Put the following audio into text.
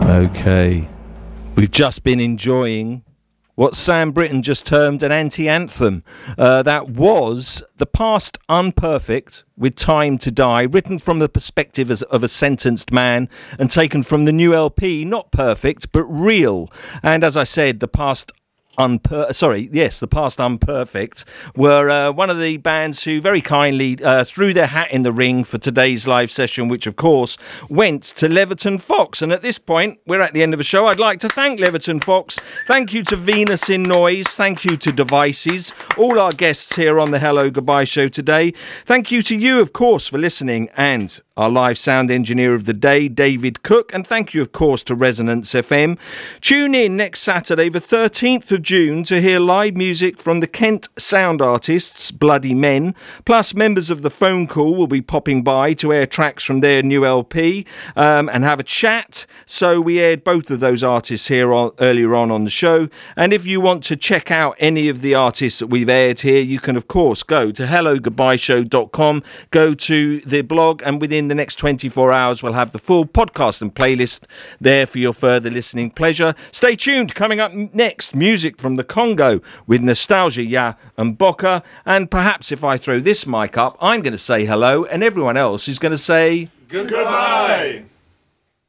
Okay. We've just been enjoying what Sam Britton just termed an anti-anthem. That was The Past Unperfect with Time to Die, written from the perspective of a sentenced man and taken from the new LP, not perfect, but real. And as I said, The Past Unperfect were one of the bands who very kindly threw their hat in the ring for today's live session, which of course went to Leverton Fox. And at this point, we're at the end of the show. I'd like to thank Leverton Fox. Thank you to Venus in Noise. Thank you to Devices, all our guests here on the Hello Goodbye show today. Thank you to you, of course, for listening, and our live sound engineer of the day, David Cook. And thank you, of course, to Resonance FM. Tune in next Saturday, the 13th of June, to hear live music from the Kent sound artists, Bloody Men. Plus, members of the Phone Call will be popping by to air tracks from their new LP and have a chat. So we aired both of those artists here earlier on the show. And if you want to check out any of the artists that we've aired here, you can, of course, go to hellogoodbyeshow.com, go to the blog, and within the next 24 hours, we'll have the full podcast and playlist there for your further listening pleasure. Stay tuned. Coming up next, music from the Congo with Nostalgia, Ya and Boca. And perhaps if I throw this mic up, I'm going to say hello and everyone else is going to say goodbye.